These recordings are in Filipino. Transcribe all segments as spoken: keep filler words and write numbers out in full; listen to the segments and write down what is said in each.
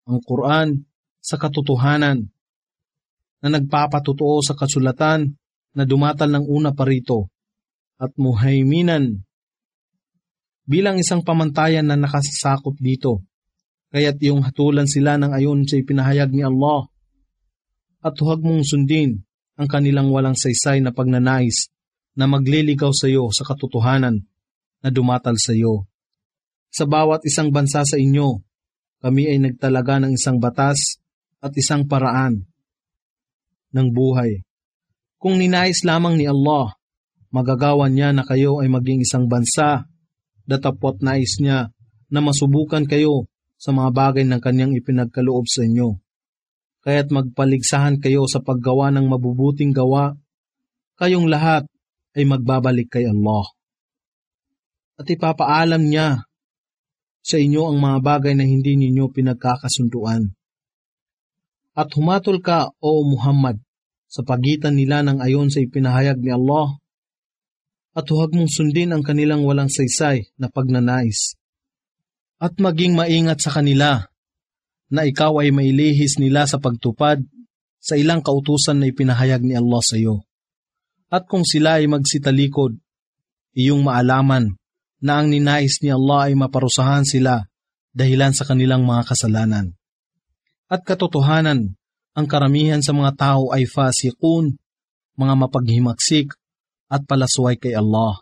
ang Quran, sa katotohanan na nagpapatutuo sa kasulatan na dumatal ng una pa rito at muhaiminan bilang isang pamantayan na nakasasakop dito. Kaya't iyong hatulan sila ng ayon sa ipinahayag ni Allah at huwag mong sundin ang kanilang walang saysay na pagnanais na magliligaw sa iyo sa katotohanan na dumatal sa iyo. Sa bawat isang bansa sa inyo, kami ay nagtalaga ng isang batas at isang paraan ng buhay. Kung ninais lamang ni Allah, magagawa niya na kayo ay maging isang bansa, datapot nais niya na masubukan kayo sa mga bagay ng kanyang ipinagkaloob sa inyo. Kaya't magpaligsahan kayo sa paggawa ng mabubuting gawa, kayong lahat ay magbabalik kay Allah. At ipapaalam niya sa inyo ang mga bagay na hindi ninyo pinagkakasunduan. At humatol ka, O Muhammad, sa pagitan nila ng ayon sa ipinahayag ni Allah, at huwag mong sundin ang kanilang walang saysay na pagnanais. At maging maingat sa kanila na ikaw ay mailihis nila sa pagtupad sa ilang kautusan na ipinahayag ni Allah sa iyo. At kung sila ay magsitalikod, iyong maalaman na ang ninais ni Allah ay maparusahan sila dahilan sa kanilang mga kasalanan. At katotohanan, ang karamihan sa mga tao ay fasiqun, mga mapaghimaksik at palasway kay Allah.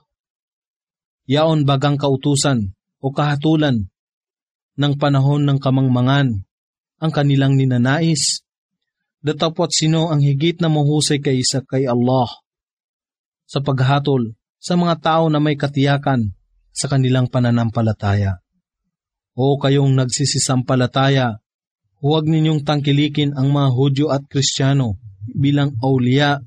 Yaon bagang kautusan o kahatulan ng panahon ng kamangmangan ang kanilang ninanais, datapot sino ang higit na mahusay kaysa kay Allah sa paghatol sa mga tao na may katiyakan sa kanilang pananampalataya. O kayong nagsisisampalataya, huwag ninyong tangkilikin ang mga Hudyo at Kristiyano bilang awliya.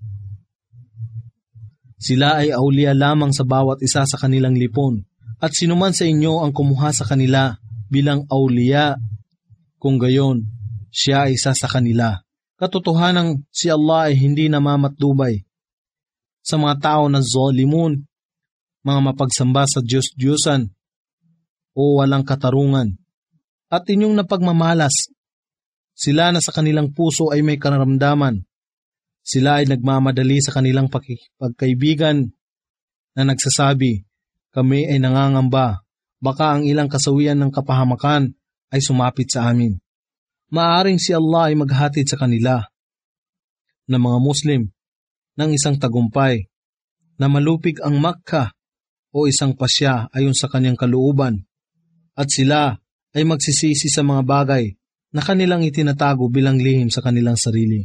Sila ay awliya lamang sa bawat isa sa kanilang lipon, at sinuman sa inyo ang kumuha sa kanila bilang awliya, kung gayon, siya ay isa sa kanila. Katotohanang si Allah ay hindi namamatdubay sa mga tao na zalimun, mga mapagsamba sa Diyos-Diyosan o walang katarungan, at inyong napagmamalas. Sila na sa kanilang puso ay may karamdaman. Sila ay nagmamadali sa kanilang pagkaibigan na nagsasabi, kami ay nangangamba, baka ang ilang kasawian ng kapahamakan ay sumapit sa amin. Maaring si Allah ay maghatid sa kanila na mga Muslim ng isang tagumpay na malupig ang Makkah o isang pasya ayon sa kanyang kalooban, at sila ay magsisisi sa mga bagay na kanilang itinatago bilang lihim sa kanilang sarili.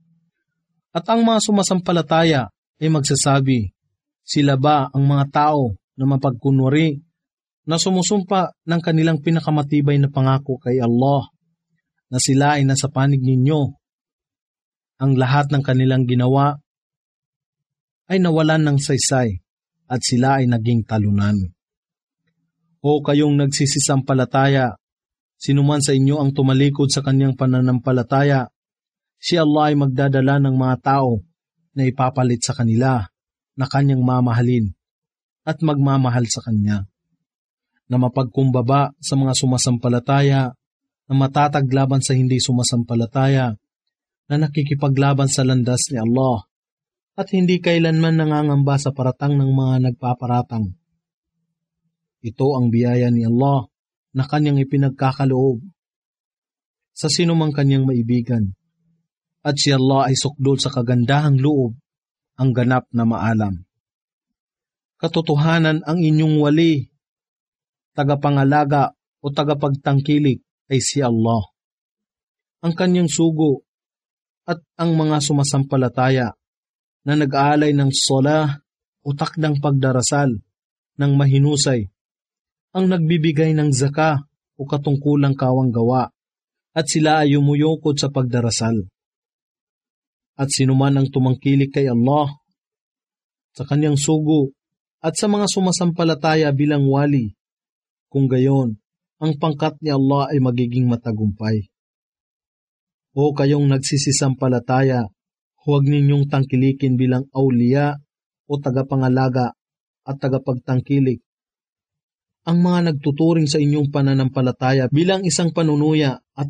At ang mga sumasampalataya ay magsasabi, sila ba ang mga tao na mapagkunwari na sumusumpa ng kanilang pinakamatibay na pangako kay Allah na sila ay nasa panig ninyo? Ang lahat ng kanilang ginawa ay nawalan ng saysay at sila ay naging talunan. O kayong nagsisisampalataya, sinuman sa inyo ang tumalikod sa kanyang pananampalataya, si Allah ay magdadala ng mga tao na ipapalit sa kanila na kanyang mamahalin at magmamahal sa kanya, na mapagkumbaba sa mga sumasampalataya, na matataglaban sa hindi sumasampalataya, na nakikipaglaban sa landas ni Allah, at hindi kailanman nangangamba sa paratang ng mga nagpaparatang. Ito ang biyaya ni Allah na kanyang ipinagkakaloob sa sinumang kanyang maibigan, at si Allah ay sukdol sa kagandahang loob, ang ganap na maalam. Katotohanan ang inyong wali, tagapangalaga o tagapagtangkilik ay si Allah. Ang kanyang sugo at ang mga sumasampalataya na nag-aalay ng sola o takdang pagdarasal ng mahinusay, ang nagbibigay ng zaka o katungkulang kawanggawa, at sila ay umuyukod sa pagdarasal. At sinuman ang tumangkilik kay Allah, sa kanyang sugo at sa mga sumasampalataya bilang wali, kung gayon, ang pangkat ni Allah ay magiging matagumpay. O kayong nagsisisampalataya, huwag ninyong tangkilikin bilang awliya o tagapangalaga at tagapagtangkilik ang mga nagtuturing sa inyong pananampalataya bilang isang panunuya at